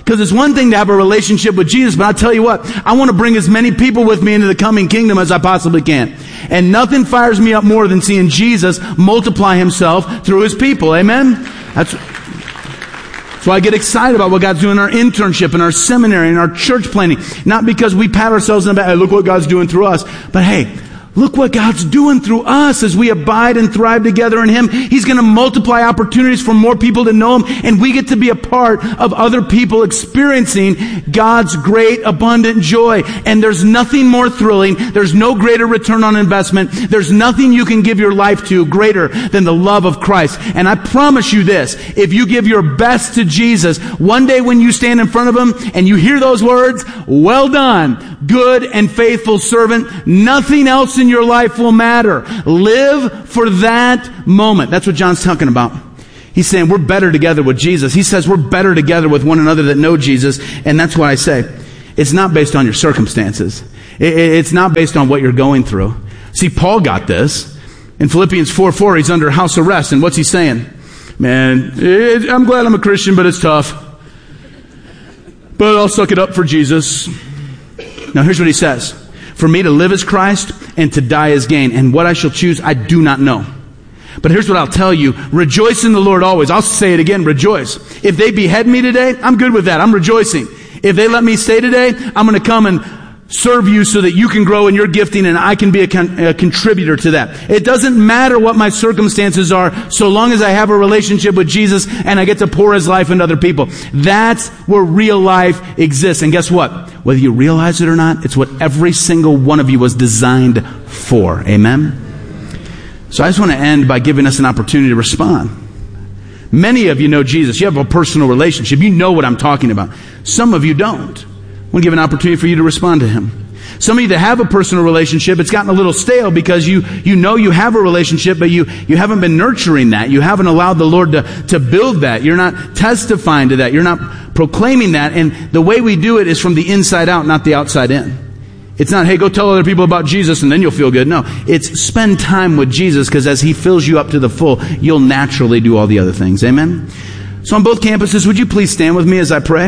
Because it's one thing to have a relationship with Jesus, but I'll tell you what, I want to bring as many people with me into the coming kingdom as I possibly can. And nothing fires me up more than seeing Jesus multiply himself through his people. Amen? That's why I get excited about what God's doing in our internship, in our seminary, in our church planning. Not because we pat ourselves in the back, hey, look what God's doing through us. But hey, look what God's doing through us as we abide and thrive together in him. He's going to multiply opportunities for more people to know him, and we get to be a part of other people experiencing God's great abundant joy. And there's nothing more thrilling. There's no greater return on investment. There's nothing you can give your life to greater than the love of Christ. And I promise you this, if you give your best to Jesus, one day when you stand in front of him and you hear those words, well done, good and faithful servant, nothing else in your life will matter. Live for that moment. That's what John's talking about. He's saying we're better together with Jesus. He says we're better together with one another that know Jesus. And that's what I say. It's not based on your circumstances. It's not based on what you're going through. See, Paul got this. In Philippians 4:4, he's under house arrest. And what's he saying? Man, I'm glad I'm a Christian, but it's tough. But I'll suck it up for Jesus. Now here's what he says. For me to live is Christ, and to die is gain. And what I shall choose, I do not know. But here's what I'll tell you. Rejoice in the Lord always. I'll say it again, rejoice. If they behead me today, I'm good with that. I'm rejoicing. If they let me stay today, I'm going to come and serve you so that you can grow in your gifting and I can be a contributor to that. It doesn't matter what my circumstances are, so long as I have a relationship with Jesus and I get to pour his life into other people. That's where real life exists. And guess what? Whether you realize it or not, it's what every single one of you was designed for. Amen? So I just want to end by giving us an opportunity to respond. Many of you know Jesus. You have a personal relationship. You know what I'm talking about. Some of you don't. I want to give an opportunity for you to respond to him. Some of you that have a personal relationship, it's gotten a little stale because you know you have a relationship, but you haven't been nurturing that. You haven't allowed the Lord to build that. You're not testifying to that. You're not proclaiming that. And the way we do it is from the inside out, not the outside in. It's not, hey, go tell other people about Jesus and then you'll feel good. No, it's spend time with Jesus, because as he fills you up to the full, you'll naturally do all the other things. Amen? So on both campuses, would you please stand with me as I pray?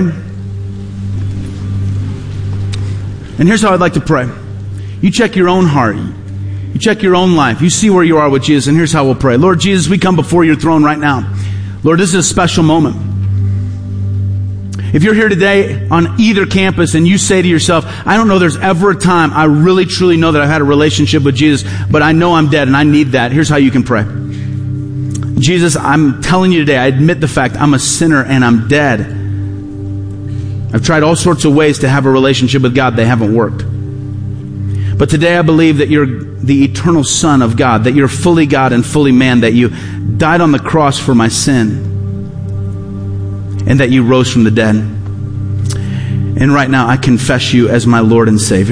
And here's how I'd like to pray. You check your own heart. You check your own life. You see where you are with Jesus, and here's how we'll pray. Lord Jesus, we come before your throne right now. Lord, this is a special moment. If you're here today on either campus and you say to yourself, I don't know there's ever a time I really truly know that I've had a relationship with Jesus, but I know I'm dead and I need that. Here's how you can pray. Jesus, I'm telling you today, I admit the fact I'm a sinner and I'm dead. I've tried all sorts of ways to have a relationship with God. They haven't worked. But today I believe that you're the eternal Son of God, that you're fully God and fully man, that you died on the cross for my sin, and that you rose from the dead. And right now I confess you as my Lord and Savior.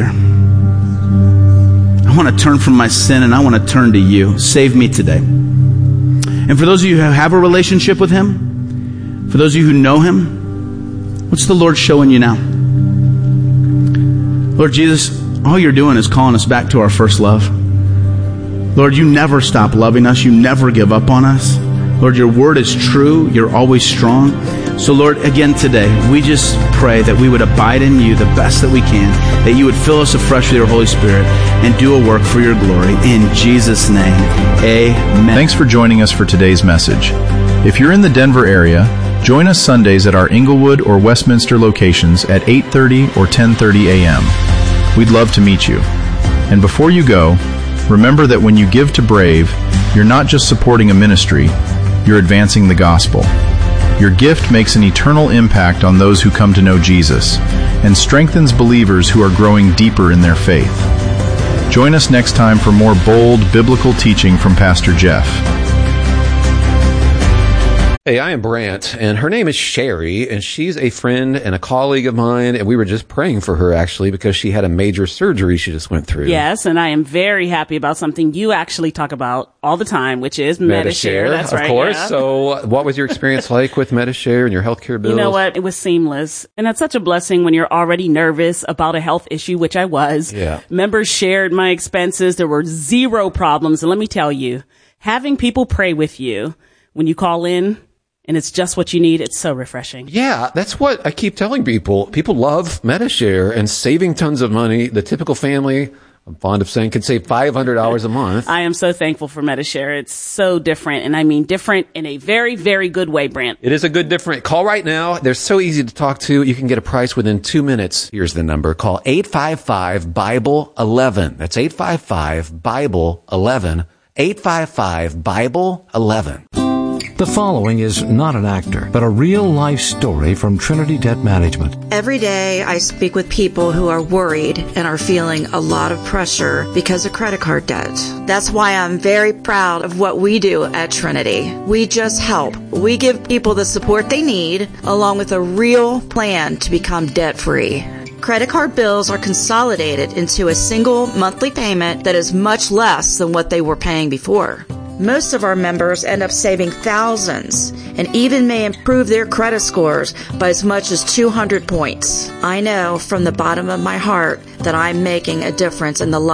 I want to turn from my sin and I want to turn to you. Save me today. And for those of you who have a relationship with him, for those of you who know him, what's the Lord showing you now? Lord Jesus, all you're doing is calling us back to our first love. Lord, you never stop loving us. You never give up on us. Lord, your word is true. You're always strong. So Lord, again today, we just pray that we would abide in you the best that we can, that you would fill us afresh with your Holy Spirit and do a work for your glory. In Jesus' name, amen. Thanks for joining us for today's message. If you're in the Denver area, join us Sundays at our Inglewood or Westminster locations at 8:30 or 10:30 a.m. We'd love to meet you. And before you go, remember that when you give to Brave, you're not just supporting a ministry, you're advancing the gospel. Your gift makes an eternal impact on those who come to know Jesus and strengthens believers who are growing deeper in their faith. Join us next time for more bold biblical teaching from Pastor Jeff. Hey, I am Brant, and her name is Sherry, and she's a friend and a colleague of mine, and we were just praying for her, actually, because she had a major surgery she just went through. Yes, and I am very happy about something you actually talk about all the time, which is Medi-Share. That's right. Of course. Yeah. So what was your experience like with Medi-Share and your healthcare bills? You know what? It was seamless. And that's such a blessing when you're already nervous about a health issue, which I was. Yeah. Members shared my expenses. There were zero problems. And let me tell you, having people pray with you when you call in, and it's just what you need. It's so refreshing. Yeah, that's what I keep telling people. People love Medi-Share and saving tons of money. The typical family, I'm fond of saying, can save $500 a month. I am so thankful for Medi-Share. It's so different, and I mean different in a very, very good way, Brant. It is a good different. Call right now. They're so easy to talk to. You can get a price within 2 minutes. Here's the number. Call 855-BIBLE-11. That's 855-BIBLE-11. 855-BIBLE-11. The following is not an actor, but a real-life story from Trinity Debt Management. Every day I speak with people who are worried and are feeling a lot of pressure because of credit card debt. That's why I'm very proud of what we do at Trinity. We just help. We give people the support they need, along with a real plan to become debt-free. Credit card bills are consolidated into a single monthly payment that is much less than what they were paying before. Most of our members end up saving thousands and even may improve their credit scores by as much as 200 points. I know from the bottom of my heart that I'm making a difference in the lives